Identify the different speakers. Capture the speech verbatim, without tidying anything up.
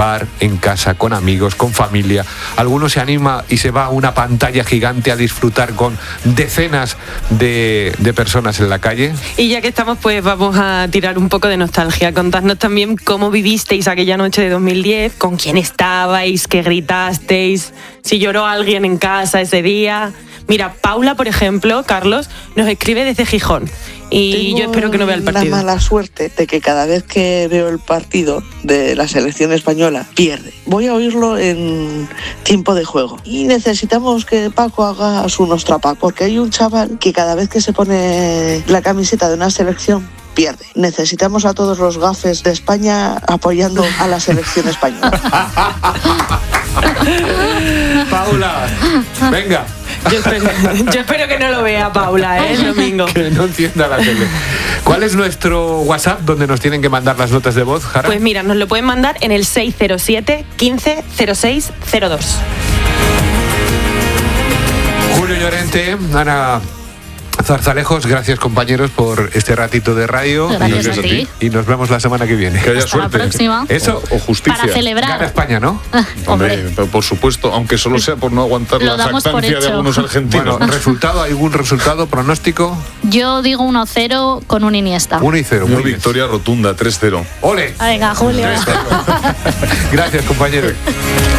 Speaker 1: bar, en casa, con amigos, con familia. Alguno se anima y se va a una pantalla gigante a disfrutar con decenas de, de personas en la calle.
Speaker 2: Y ya que estamos, pues vamos a tirar un poco de nostalgia. Contadnos también cómo vivisteis aquella noche de dos mil diez, con quién estabais, qué gritasteis, si lloró alguien en casa ese día. Mira, Paula, por ejemplo, Carlos, nos escribe desde Gijón. Y
Speaker 3: Tengo
Speaker 2: yo espero que no vea el partido.
Speaker 3: la mala suerte de que cada vez que veo el partido de la selección española, pierde. Voy a oírlo en tiempo de juego. Y necesitamos que Paco haga su nostrapa, porque hay un chaval que cada vez que se pone la camiseta de una selección, pierde. Necesitamos a todos los gafes de España apoyando a la selección española.
Speaker 1: Paula, venga.
Speaker 2: Yo espero, yo espero que no lo vea Paula, ¿eh? El domingo.
Speaker 1: Que no encienda la tele. ¿Cuál es nuestro WhatsApp donde nos tienen que mandar las notas de voz, Jara?
Speaker 2: Pues mira, nos lo pueden mandar en el seis cero siete, quince, cero seis, cero dos.
Speaker 1: Julio Llorente, Ana Zarzalejos, gracias compañeros por este ratito de radio.
Speaker 4: Gracias
Speaker 1: y,
Speaker 4: a ti.
Speaker 1: y nos vemos la semana que viene.
Speaker 5: Que haya
Speaker 4: Hasta
Speaker 5: suerte.
Speaker 4: la próxima.
Speaker 1: Eso,
Speaker 5: O, o justicia.
Speaker 4: Para celebrar.
Speaker 1: gana España, ¿no?
Speaker 5: Hombre,
Speaker 4: Hombre,
Speaker 5: por supuesto, aunque solo sea por no aguantar
Speaker 4: Lo
Speaker 5: la
Speaker 4: damos por
Speaker 5: jactancia de
Speaker 4: hecho.
Speaker 5: algunos argentinos.
Speaker 1: Bueno, resultado, ¿algún resultado, pronóstico?
Speaker 4: yo digo uno cero con un Iniesta.
Speaker 1: uno y cero,
Speaker 5: Una
Speaker 1: muy bien.
Speaker 5: victoria rotunda, tres cero.
Speaker 1: ¡Ole!
Speaker 4: Venga, Julio.
Speaker 1: Gracias, compañeros.